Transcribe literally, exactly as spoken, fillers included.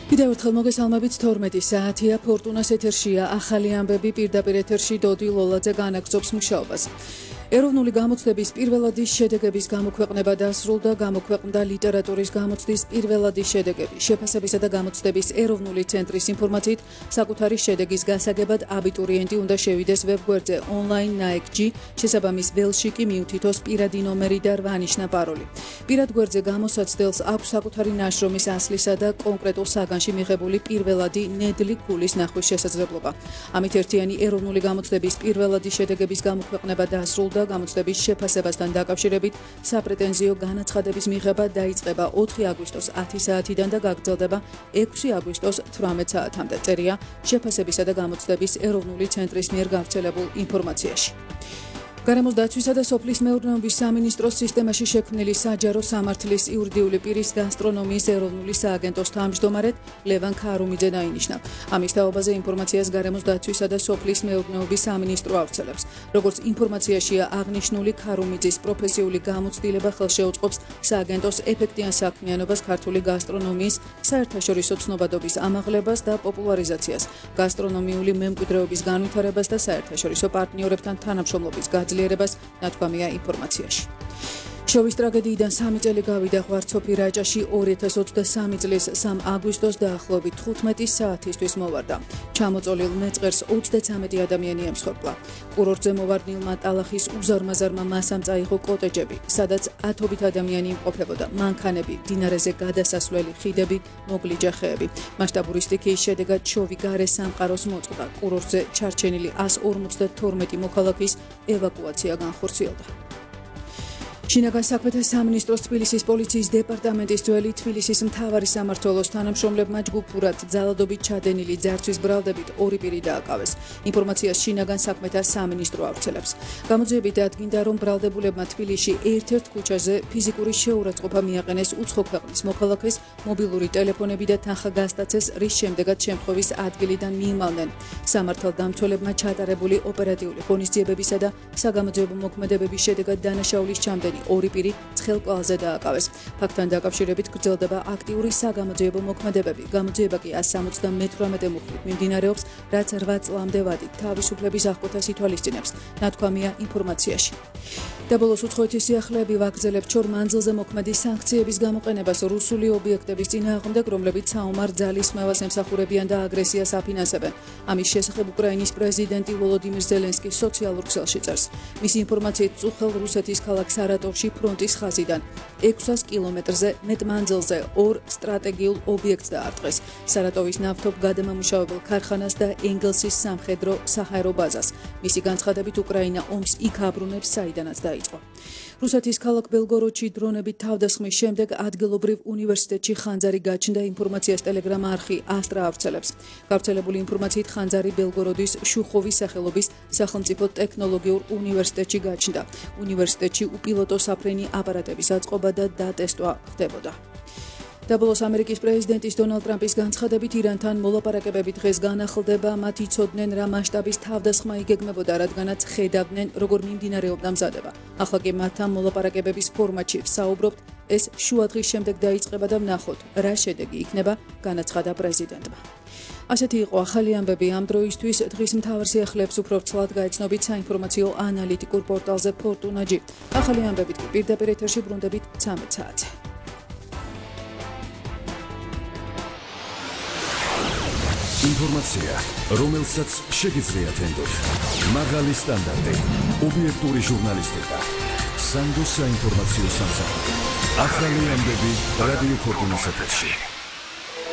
კიდევ ერთხელ მოგესალმებით თორმეტი საათია ფორტუნას ეთერშია ახალი ამბები პირდაპირ ეთერში დოდი ლოლაძე განაგრძობს მუშაობას. ეროვნული გამოცდების პირველადის შედეგების გამოქვეყნება დასრულდა, გამოქვეყნდა ლიტერატურის გამოცდის პირველადის შედეგები. შეფასებისა და გამოცდების ეროვნული ცენტრის ინფორმაციით, საკუთარი შედეგის გასაგებად აბიტურიენტი უნდა შევიდეს ვებგვერდზე online naekji, შესაბამის ველში კი მიუთითოს პირადი ნომერი და რვა ნიშნა პაროლი. პირად გვერდზე გამოსაცდელს აქვს საკუთარი ნაშრომის ასლისა და კონკრეტულ საგანში მიღებული პირველადი ნედლი ქულის ნახვის შესაძლებლობა. ამით ერთიანი ეროვნული გამოცდების პირველადის შედეგების გამოქვეყნება დასრულდა. გამოცდების შეფასებასთან დაკავშირებით საპრეტენზიო განაცხადების მიღება დაიწყება ოთხი აგვისტოს ათი საათიდან და გაგრძელდება ექვსი აგვისტოს თვრამეტ საათამდე. წერია შეფასებისა და გამოცდების ეროვნული ცენტრის მიერ გავრცელებულ ინფორმაციაში. გარემოს დაცვისა და სოფლის მეურნეობის სამინისტროს სისტემაში შექმნილი საჯარო სამართლის იურიდიული პირის გასტრონომიის ეროვნული სააგენტოს თავმჯდომარედ ლევან ქარუმიძე დაინიშნა. ამის თაობაზე ინფორმაციას გარემოს დაცვისა და სოფლის მეურნეობის სამინისტრო ავრცელებს. როგორც ინფორმაციაშია აღნიშნული, ქარუმიძის პროფესიული გამოცდილება ხელშეუწყობს სააგენტოს ეფექტიან საქმიანობას ქართული გასტრონომიის საერთაშორისო ცნობადობის ამაღლებას და პოპულარიზაციას, გასტრონომიული მემკვიდრეობის განვითარებას და საერთაშორისო პარტნიორებთან თანამშრომლობის გაძლიერებას, ნათქვამია ინფორმაციაში. შოვის ტრაგედიიდან სამი წელი გავიდა ღვარცოფი რაჭაში ორი ათას ოცდასამი წლის სამი აგვისტოს დაახლოებით თხუთმეტი საათისთვის მოვარდა. ჩამოწოლილ მეწყერს ოცდათვრამეტი ადამიანი ემსხვერპლა. კურორტზე მოვარდნილმა ტალახის უზარმაზარმა მასამ წაიღო კოტეჯები, სადაც ათობით ადამიანი იმყოფებოდა, მანქანები, მდინარეზე გადასასვლელი ხიდები, მოგლიჯა ხეები. მასშტაბური სტიქიის შედეგად შოვი გარე სამყაროს მოწყდა. კურორტზე ჩარჩენილი ასი ორმოცდათორმეტი მოქალაქის ევაკუაცია განხორციელდა. შინაგან საქმეთა სამინისტროს თბილისის პოლიციის დეპარტამენტის ძველი თბილისის მთავარი სამმართველოს თანამშრომლებმა ჯგუფურად ძალადობით ჩადენილი ძარცვის ბრალდებით ორი პირი დააკავეს. ინფორმაციას შინაგან საქმეთა სამინისტრო ავრცელებს. გამოძიებით დადგინდა, რომ ბრალდებულებმა თბილისში ერთ-ერთ ქუჩაზე ფიზიკური შეურაცხყოფა მიაყენეს უცხო ქვეყნის მოქალაქეს, მობილური ტელეფონები და თანხა გასტაცეს, რის შემდეგაც შემთხვევის ადგილიდან მიიმალნენ. სამართალდამცველებმა ჩატარებული ოპერატიული ღონისძიებებისა და საგამოძიებო მოქმედებების შედეგად დანაშაულის ჩამდენი ორი პირი ცხელ კვალზე დააკავეს. ფაქტთან დაკავშირებით გრძელდება აქტიური საგამოძიებო მოქმედებები. გამოძიება კი ასი სამოცდამეთვრამეტე მუხლით მიმდინარეობს, რაც რვა წლამდე ვადით თავისუფლების აღკვეთას ითვალისწინებს, ნათქვამია ინფორმაციაში. დაბოლოს უცხოეთის სიახლეები ვაგრძელებთ შორ მანძილზე მოქმედი სანქციების გამოყენებას რუსული ობიექტების წინააღმდეგ, რომლებიც საომარ ძალისხმევას ემსახურებიან და აგრესიას აფინანსებენ. ამის შესახებ უკრაინის პრეზიდენტი ვოლოდიმირ ზელენსკი სოციალურ ქსელში წერს. მისი ინფორმაციით, წუხელ რუსეთის ქალაქ სარატოვში ფრონტის ხაზიდან ექვსას კილომეტრზე მეტ მანძილზე ორ სტრატეგიულ ობიექტს დაარტყეს. სარატოვის ნავთობ გადამამუშავებელ ქარხანას და ენგელსის სამხედრო საჰაერო ბაზას. მისი განცხადებით, უკრაინა ომს იქ აბრუნებს, საიდანაც დაიწყო. რუსეთის ქალაქ ბელგოროდში დრონებით თავდასხმის შემდეგ ადგილობრივ უნივერსიტეტში ხანძარი გაჩნდა. ინფორმაციას ტელეგრამ არხი ასტრა ავრცელებს. გავრცელებული ინფორმაციით, ხანძარი ბელგოროდის შუხოვის სახელობის სახელმწიფო ტექნოლოგიურ უნივერსიტეტში გაჩნდა. უნივერსიტეტში უპილოტო საფრენი აპარატების აწყობა და დატესტვა ხდებოდა. დაბოლოს ამერიკის პრეზიდენტის დონალდ ტრამპის განცხადებით, ირანთან მოლაპარაკებები დღეს განახლდება. მათ იცოდნენ, რა მასშტაბის თავდასხმა იგეგმებოდა, რადგანაც ხედავდნენ, როგორ მიმდინარეობდა მზადება. ახლა კი მათთან მოლაპარაკებების ფორმატში საუბრობთ, ეს შუადღის შემდეგ დაიწყება და ვნახოთ, რა შედეგი იქნება, განაცხადა პრეზიდენტმა. ასეთი იყო ახალი ამბები ამ დროისთვის. დღის მთავარ სიახლეებს უფრო ვრცლად გაეცნობით საინფორმაციო ანალიტიკურ პორტალზე ფორტუნა.ჯი. ახალი ამბებით კი პირდაპირ ეთერში ბრუნდებით ცამეტ საათზე. ინფორმაცია, რომელსაც შეგიძლიათ ენდოთ. მაღალი სტანდარტი, ობიექტური ჟურნალისტიკა, სანდო საინფორმაციო სამსახური. ახალი ამბები რადიო ფორტუნას ეთერში.